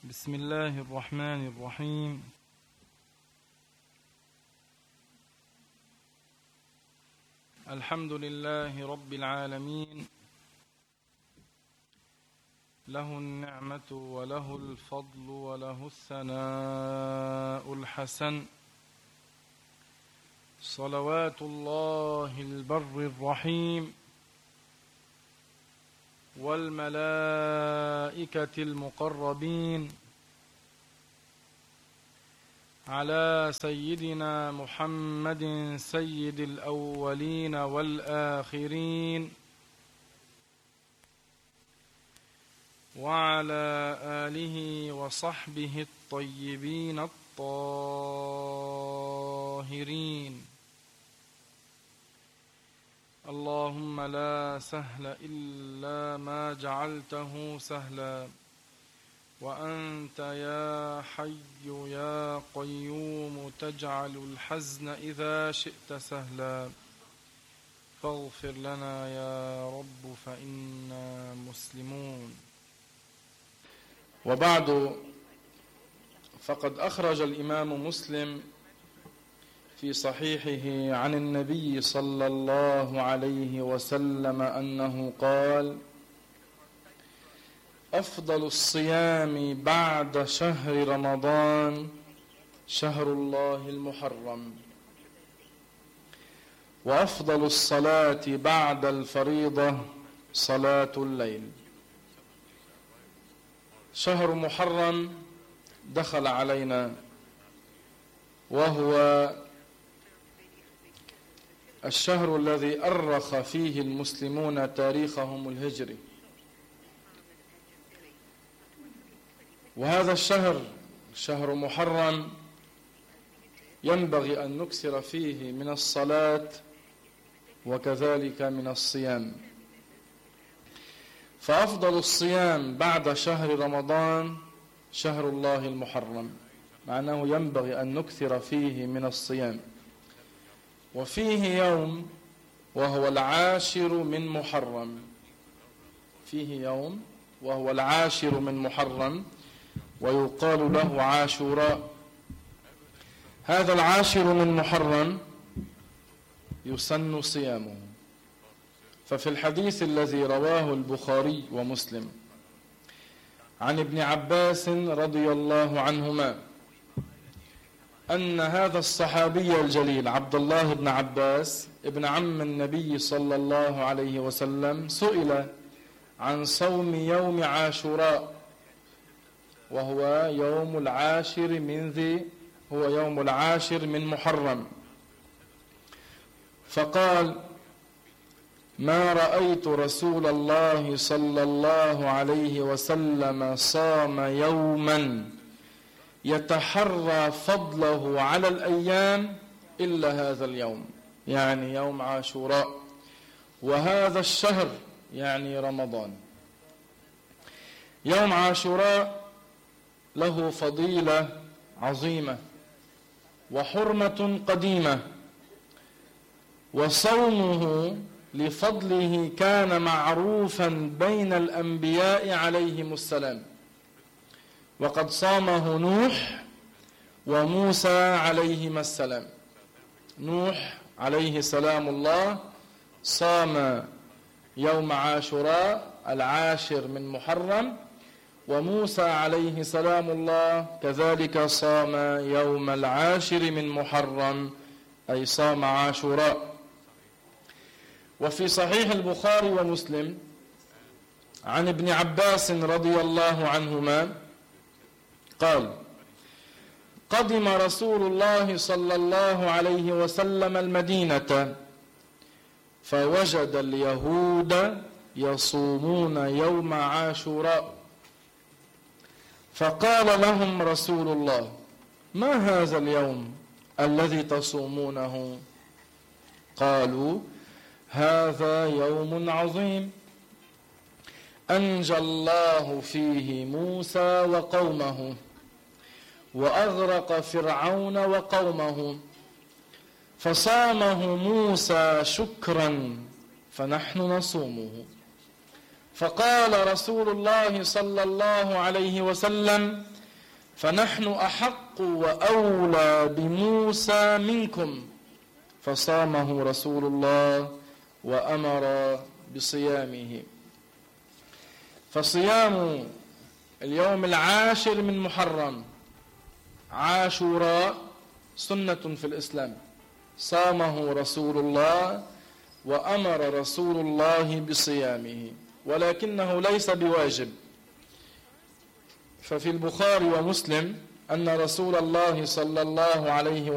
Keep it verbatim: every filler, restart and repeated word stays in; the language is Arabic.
بسم الله الرحمن الرحيم. الحمد لله رب العالمين، له النعمة وله الفضل وله الثناء الحسن، صلوات الله البر الرحيم والملائكة المقربين على سيدنا محمد سيد الأولين والآخرين، وعلى آله وصحبه الطيبين الطاهرين. اللهم لا سهل إلا ما جعلته سهلا، وأنت يا حي يا قيوم تجعل الحزن إذا شئت سهلا، فاغفر لنا يا رب فإنا مسلمون. وبعد، فقد أخرج الإمام مسلم في صحيحه عن النبي صلى الله عليه وسلم أنه قال: أفضل الصيام بعد شهر رمضان شهر الله المحرم، وأفضل الصلاة بعد الفريضة صلاة الليل. شهر محرم دخل علينا، وهو الشهر الذي أرخ فيه المسلمون تاريخهم الهجري، وهذا الشهر شهر محرم ينبغي أن نكثر فيه من الصلاة وكذلك من الصيام. فأفضل الصيام بعد شهر رمضان شهر الله المحرم، معناه ينبغي أن نكثر فيه من الصيام. وفيه يوم وهو العاشر من محرم، فيه يوم وهو العاشر من محرم، ويقال له عاشوراء. هذا العاشر من محرم يسن صيامه. ففي الحديث الذي رواه البخاري ومسلم عن ابن عباس رضي الله عنهما أن هذا الصحابي الجليل عبد الله بن عباس ابن عم النبي صلى الله عليه وسلم سئل عن صوم يوم عاشوراء، وهو يوم العاشر من ذي هو يوم العاشر من محرم، فقال: ما رأيت رسول الله صلى الله عليه وسلم صام يوما يتحرى فضله على الأيام إلا هذا اليوم، يعني يوم عاشوراء، وهذا الشهر يعني رمضان. يوم عاشوراء له فضيلة عظيمة وحرمة قديمة، وصومه لفضله كان معروفا بين الأنبياء عليهم السلام، وقد صامه نوح وموسى عليهما السلام. نوح عليه سلام الله صام يوم عاشوراء العاشر من محرم، وموسى عليه سلام الله كذلك صام يوم العاشر من محرم، أي صام عاشوراء. وفي صحيح البخاري ومسلم عن ابن عباس رضي الله عنهما قال: قدم رسول الله صلى الله عليه وسلم المدينة فوجد اليهود يصومون يوم عاشوراء، فقال لهم رسول الله: ما هذا اليوم الذي تصومونه؟ قالوا: هذا يوم عظيم أنجى الله فيه موسى وقومه، وأغرق فرعون وقومه، فصامه موسى شكرا فنحن نصومه. فقال رسول الله صلى الله عليه وسلم: فنحن أحق وأولى بموسى منكم، فصامه رسول الله وأمر بصيامه. فصيام اليوم العاشر من محرم عاشوراء سنة في الإسلام، صامه رسول الله وأمر رسول الله بصيامه، ولكنه ليس بواجب. ففي البخاري ومسلم أن رسول الله صلى الله عليه